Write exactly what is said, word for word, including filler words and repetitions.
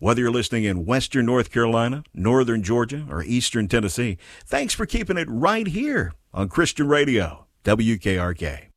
Whether you're listening in Western North Carolina, Northern Georgia, or Eastern Tennessee, thanks for keeping it right here on Christian Radio, W K R K.